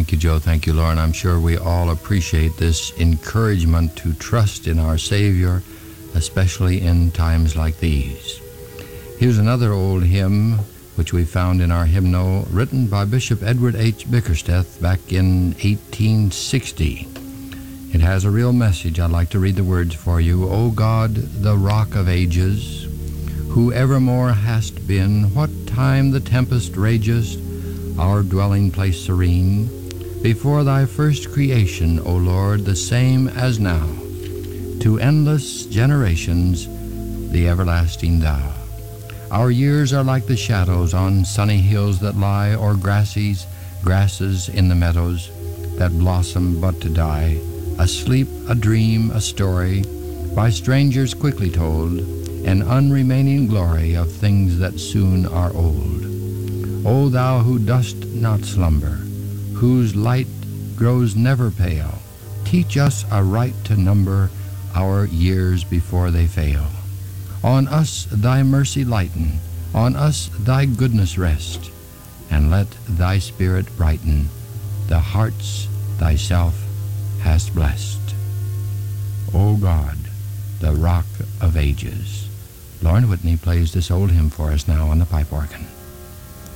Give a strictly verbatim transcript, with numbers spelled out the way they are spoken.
Thank you, Joe. Thank you, Lauren. I'm sure we all appreciate this encouragement to trust in our Savior, especially in times like these. Here's another old hymn which we found in our hymnal, written by Bishop Edward H. Bickersteth back in eighteen sixty. It has a real message. I'd like to read the words for you. O God, the rock of ages, who evermore hast been, what time the tempest ragest, our dwelling place serene, before thy first creation, O Lord, the same as now, to endless generations, the everlasting thou. Our years are like the shadows on sunny hills that lie, or grassies, grasses in the meadows that blossom but to die, asleep, a dream, a story, by strangers quickly told, an unremaining glory of things that soon are old. O thou who dost not slumber, whose light grows never pale, teach us aright to number our years before they fail. On us thy mercy lighten, on us thy goodness rest, and let thy spirit brighten the hearts thyself hast blessed. O God, the rock of ages. Lauren Whitney plays this old hymn for us now on the pipe organ.